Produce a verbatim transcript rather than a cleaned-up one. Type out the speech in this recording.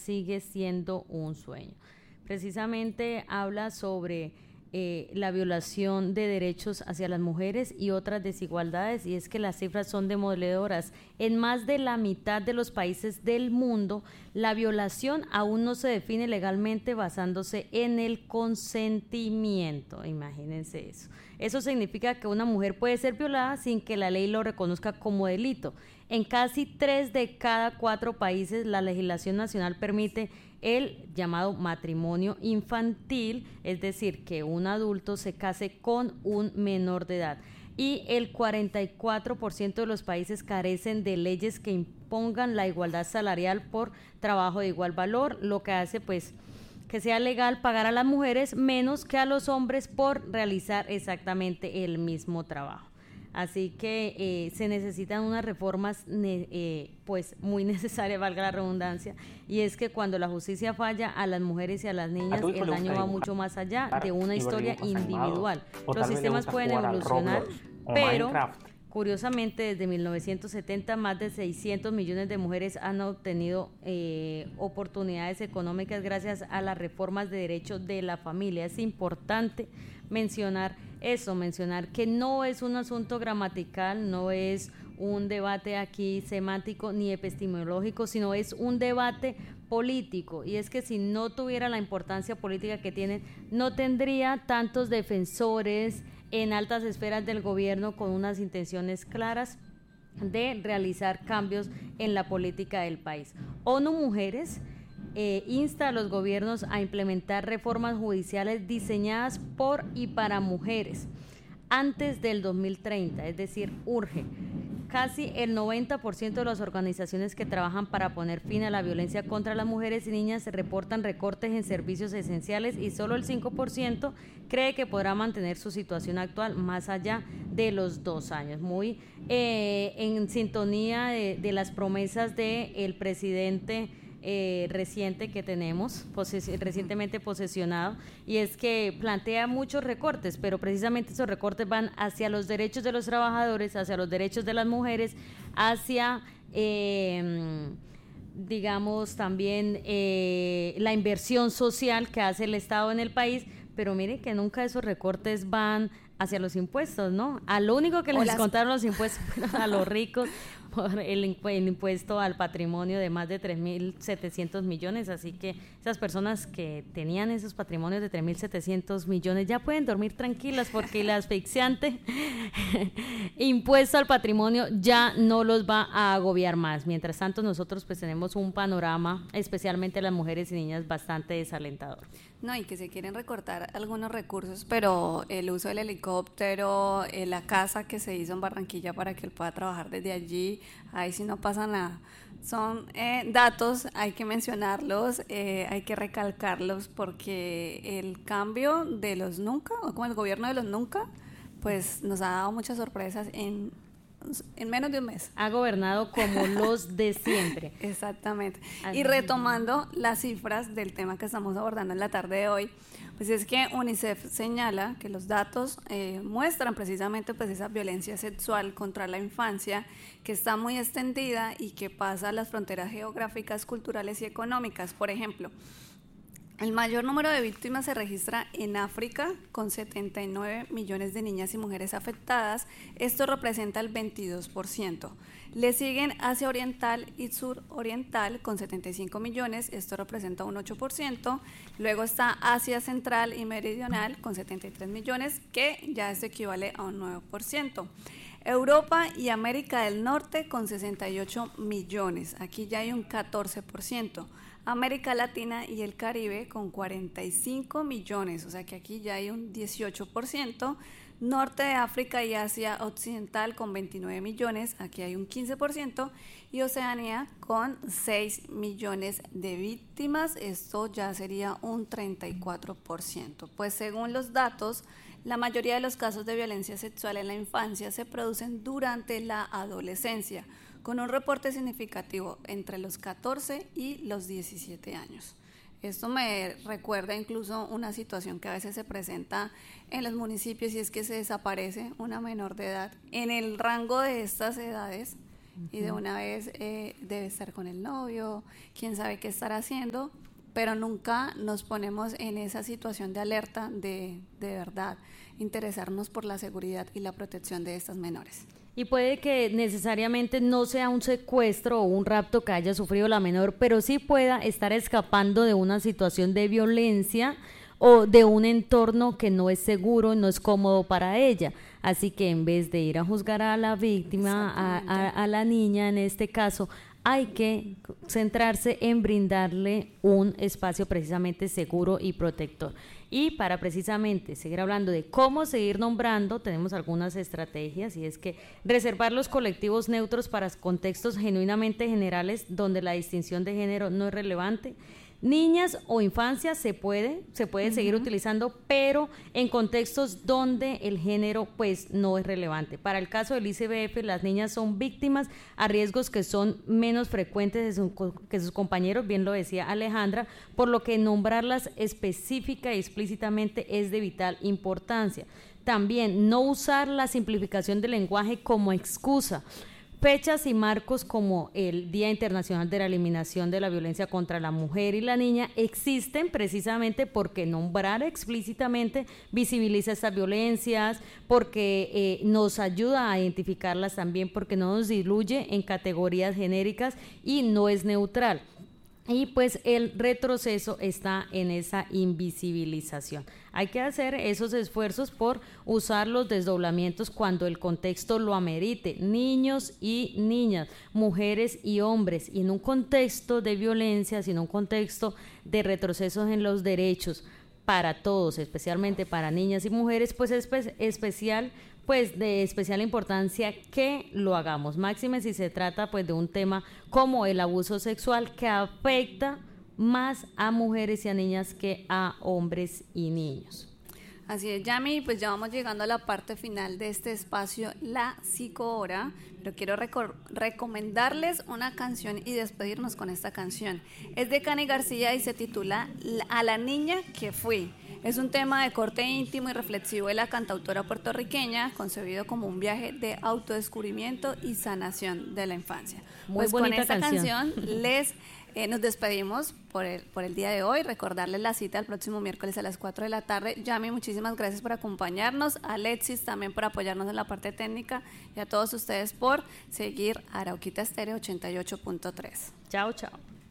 sigue siendo un sueño. Precisamente habla sobre eh, la violación de derechos hacia las mujeres y otras desigualdades, y es que las cifras son demoledoras. En más de la mitad de los países del mundo, la violación aún no se define legalmente basándose en el consentimiento. Imagínense eso. Eso significa que una mujer puede ser violada sin que la ley lo reconozca como delito. En casi tres de cada cuatro países, la legislación nacional permite el llamado matrimonio infantil, es decir, que un adulto se case con un menor de edad. Y el cuarenta y cuatro por ciento de los países carecen de leyes que impongan la igualdad salarial por trabajo de igual valor, lo que hace pues que sea legal pagar a las mujeres menos que a los hombres por realizar exactamente el mismo trabajo. Así que eh, se necesitan unas reformas ne- eh, pues muy necesarias, valga la redundancia, y es que cuando la justicia falla a las mujeres y a las niñas, el daño va mucho más allá de una historia individual. Los sistemas pueden evolucionar, pero curiosamente desde mil novecientos setenta más de seiscientos millones de mujeres han obtenido eh, oportunidades económicas gracias a las reformas de derechos de la familia. Es importante mencionar eso, mencionar que no es un asunto gramatical, no es un debate aquí semántico ni epistemológico, sino es un debate político, y es que si no tuviera la importancia política que tienen, no tendría tantos defensores en altas esferas del gobierno con unas intenciones claras de realizar cambios en la política del país. ONU Mujeres Eh, insta a los gobiernos a implementar reformas judiciales diseñadas por y para mujeres antes del dos mil treinta, es decir, urge. Casi el noventa por ciento de las organizaciones que trabajan para poner fin a la violencia contra las mujeres y niñas reportan recortes en servicios esenciales y solo el cinco por ciento cree que podrá mantener su situación actual más allá de los dos años. Muy eh, en sintonía de, de las promesas del presidente Eh, reciente que tenemos, poses- recientemente posesionado, y es que plantea muchos recortes, pero precisamente esos recortes van hacia los derechos de los trabajadores, hacia los derechos de las mujeres, hacia eh, digamos también eh, la inversión social que hace el Estado en el país, pero mire que nunca esos recortes van hacia los impuestos, ¿no? A lo único que les las... contaron los impuestos a los ricos por el, impu- el impuesto al patrimonio de más de tres mil setecientos millones, así que esas personas que tenían esos patrimonios de tres mil setecientos millones ya pueden dormir tranquilas porque el asfixiante impuesto al patrimonio ya no los va a agobiar más. Mientras tanto, nosotros pues tenemos un panorama, especialmente las mujeres y niñas, bastante desalentador. No, y que se quieren recortar algunos recursos, pero el uso del helicóptero, eh, la casa que se hizo en Barranquilla para que él pueda trabajar desde allí, ahí sí no pasa nada. Son eh, datos, hay que mencionarlos, eh, hay que recalcarlos, porque el cambio de los nunca, o como el gobierno de los nunca, pues nos ha dado muchas sorpresas en en menos de un mes. Ha gobernado como los de siempre. Exactamente. Y retomando las cifras del tema que estamos abordando en la tarde de hoy, pues es que UNICEF señala que los datos eh, muestran precisamente pues esa violencia sexual contra la infancia que está muy extendida y que pasa las fronteras geográficas, culturales y económicas. Por ejemplo, el mayor número de víctimas se registra en África, con setenta y nueve millones de niñas y mujeres afectadas. Esto representa el veintidós por ciento. Le siguen Asia Oriental y Suroriental, con setenta y cinco millones. Esto representa un ocho por ciento. Luego está Asia Central y Meridional, con setenta y tres millones, que ya esto equivale a un nueve por ciento. Europa y América del Norte, con sesenta y ocho millones. Aquí ya hay un catorce por ciento. América Latina y el Caribe con cuarenta y cinco millones, o sea que aquí ya hay un dieciocho por ciento. Norte de África y Asia Occidental con veintinueve millones, aquí hay un quince por ciento. Y Oceanía con seis millones de víctimas, esto ya sería un treinta y cuatro por ciento. Pues según los datos, la mayoría de los casos de violencia sexual en la infancia se producen durante la adolescencia, con un reporte significativo entre los catorce y los diecisiete años. Esto me recuerda incluso una situación que a veces se presenta en los municipios, y es que se desaparece una menor de edad en el rango de estas edades uh-huh. y de una vez eh, debe estar con el novio, quién sabe qué estará haciendo, pero nunca nos ponemos en esa situación de alerta de, de verdad, interesarnos por la seguridad y la protección de estas menores. Y puede que necesariamente no sea un secuestro o un rapto que haya sufrido la menor, pero sí pueda estar escapando de una situación de violencia o de un entorno que no es seguro, no es cómodo para ella. Así que en vez de ir a juzgar a la víctima, a, a, a la niña en este caso, hay que centrarse en brindarle un espacio precisamente seguro y protector. Y para precisamente seguir hablando de cómo seguir nombrando, tenemos algunas estrategias, y es que reservar los colectivos neutros para contextos genuinamente generales donde la distinción de género no es relevante. Niñas o infancias se puede, se puede uh-huh. seguir utilizando, pero en contextos donde el género pues no es relevante. Para el caso del I C B F, las niñas son víctimas a riesgos que son menos frecuentes de su, que sus compañeros, bien lo decía Alejandra, por lo que nombrarlas específica y explícitamente es de vital importancia. También no usar la simplificación del lenguaje como excusa. Fechas y marcos como el Día Internacional de la Eliminación de la Violencia contra la Mujer y la Niña existen precisamente porque nombrar explícitamente visibiliza estas violencias, porque eh, nos ayuda a identificarlas también, porque no nos diluye en categorías genéricas y no es neutral. Y pues el retroceso está en esa invisibilización. Hay que hacer esos esfuerzos por usar los desdoblamientos cuando el contexto lo amerite, niños y niñas, mujeres y hombres, y en un contexto de violencia, en un contexto de retrocesos en los derechos para todos, especialmente para niñas y mujeres, pues es espe- especial pues de especial importancia que lo hagamos, máxime si se trata pues de un tema como el abuso sexual que afecta más a mujeres y a niñas que a hombres y niños. Así es, Yami, pues ya vamos llegando a la parte final de este espacio, la psicohora, pero quiero reco- recomendarles una canción y despedirnos con esta canción. Es de Cani García y se titula A la niña que fui. Es un tema de corte íntimo y reflexivo de la cantautora puertorriqueña, concebido como un viaje de autodescubrimiento y sanación de la infancia. Muy pues bonita con esta canción, canción les eh, nos despedimos por el, por el día de hoy, recordarles la cita el próximo miércoles a las cuatro de la tarde. Yami, muchísimas gracias por acompañarnos, a Alexis también por apoyarnos en la parte técnica y a todos ustedes por seguir Arauquita Estéreo ochenta y ocho punto tres. Chao, chao.